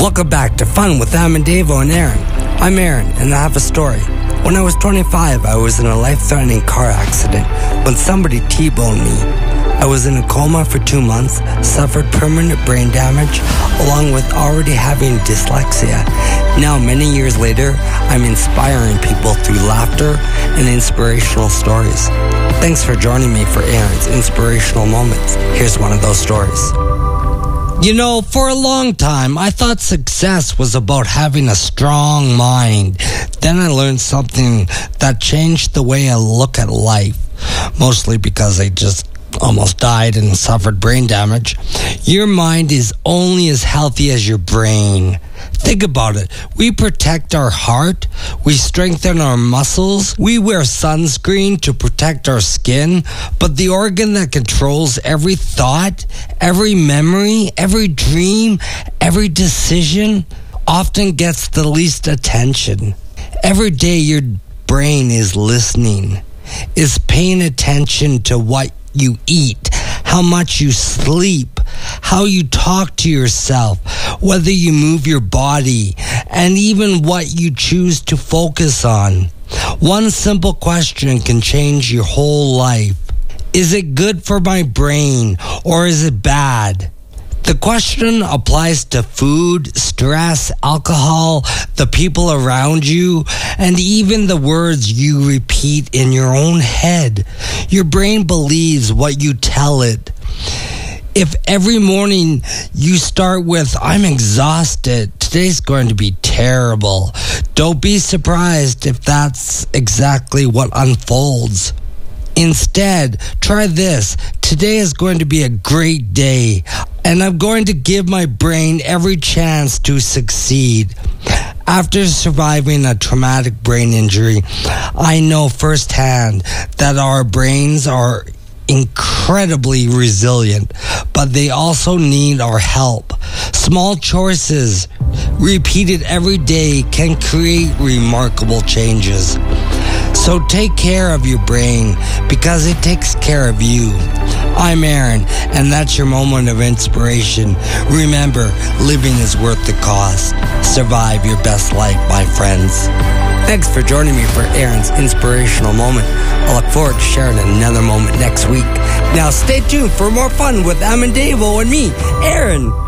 Welcome back to Fun with Davo and Aaron. I'm Aaron, and I have a story. When I was 25, I was in a life-threatening car accident when somebody T-boned me. I was in a coma for 2 months, suffered permanent brain damage, along with already having dyslexia. Now, many years later, I'm inspiring people through laughter and inspirational stories. Thanks for joining me for Aaron's Inspirational Moments. Here's one of those stories. You know, for a long time, I thought success was about having a strong mind. Then I learned something that changed the way I look at life, mostly because I just almost died and suffered brain damage. Your mind is only as healthy as your brain. Think about it. We protect our heart. We strengthen our muscles. We wear sunscreen to protect our skin. But the organ that controls every thought, every memory, every dream, every decision often gets the least attention. Every day your brain is listening, is paying attention to what you eat, how much you sleep, how you talk to yourself, whether you move your body, and even what you choose to focus on. One simple question can change your whole life. Is it good for my brain, or is it bad? The question applies to food, stress, alcohol, the people around you, and even the words you repeat in your own head. Your brain believes what you tell it. If every morning you start with, "I'm exhausted, today's going to be terrible," don't be surprised if that's exactly what unfolds. Instead, try this. Today is going to be a great day, and I'm going to give my brain every chance to succeed. After surviving a traumatic brain injury, I know firsthand that our brains are incredibly resilient, but they also need our help. Small choices repeated every day can create remarkable changes. So take care of your brain because it takes care of you. I'm Aaron, and that's your moment of inspiration. Remember, living is worth the cost. Survive your best life, my friends. Thanks for joining me for Aaron's Inspirational Moment. I look forward to sharing another moment next week. Now stay tuned for more fun with Davo and me, Aaron.